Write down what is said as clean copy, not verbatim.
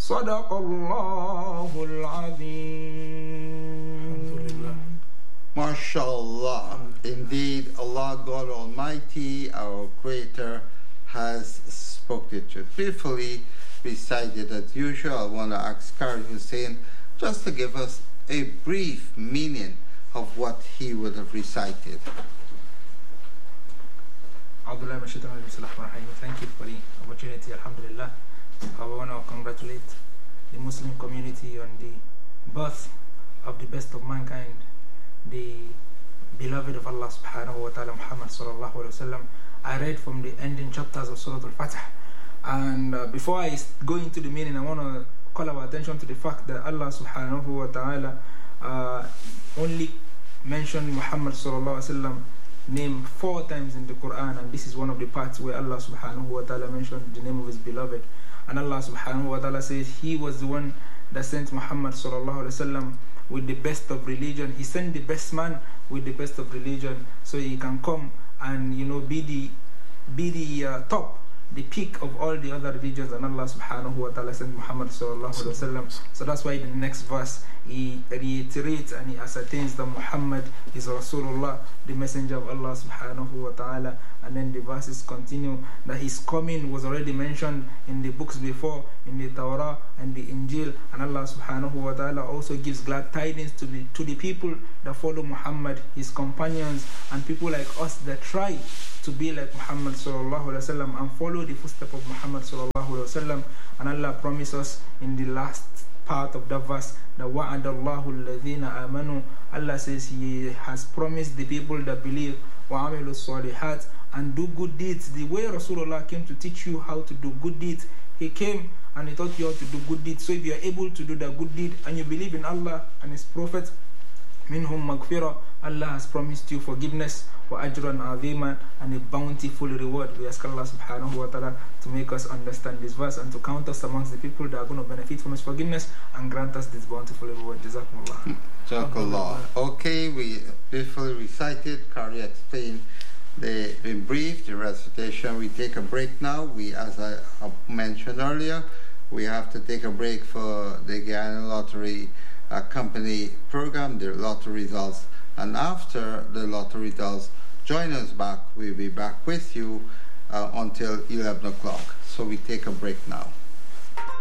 صدق الله العظيم. MashaAllah. Indeed, Allah God Almighty, our Creator, has spoken to it. Briefly recited as usual. I want to ask Qari Hussein just to give us a brief meaning of what he would have recited. Thank you for the opportunity, alhamdulillah. I want to congratulate the Muslim community on the birth of the best of mankind, the beloved of Allah subhanahu wa ta'ala, Muhammad sallallahu alayhi wa sallam. I read from the ending chapters of Surah Al-Fatih, and before I go into the meaning, I want to call our attention to the fact that Allah subhanahu wa ta'ala only mentioned Muhammad sallallahu alayhi wa sallam name 4 times in the Quran, and this is one of the parts where Allah subhanahu wa ta'ala mentioned the name of his beloved. And Allah subhanahu wa ta'ala says he was the one that sent Muhammad sallallahu alayhi wa sallam with the best of religion. He sent the best man with the best of religion, so he can come and be the top, the peak of all the other religions. And Allah subhanahu wa ta'ala sent Muhammad sallallahu alayhi wa sallam. So that's why in the next verse he reiterates and he ascertains that Muhammad is Rasulullah, the messenger of Allah subhanahu wa ta'ala. And then the verses continue that his coming was already mentioned in the books before, in the Torah and the Injil. And Allah subhanahu wa ta'ala also gives glad tidings to the people that follow Muhammad, his companions, and people like us that try to be like Muhammad sallallahu alaihi wasallam and follow the footsteps of Muhammad sallallahu alaihi wasallam. And Allah promised us in the last part of that verse that wa'adallahu alladhina amanu. Allah says he has promised the people that believe wa amilu salihat and do good deeds. The way Rasulullah came to teach you how to do good deeds, he came and he taught you how to do good deeds. So if you are able to do that good deed and you believe in Allah and his prophet, minhum maghfirah, Allah has promised you forgiveness, wa ajran azima, and a bountiful reward. We ask Allah subhanahu wa ta'ala to make us understand this verse and to count us amongst the people that are going to benefit from his forgiveness and grant us this bountiful reward. Jazakumullah. Jazakallah. Okay, we briefly recited, Qari explained in brief the recitation. We take a break now. As I mentioned earlier, we have to take a break for the Guyana Lottery Company program, the lottery results. And after the lottery results, join us back. We'll be back with you until 11 o'clock. So we take a break now.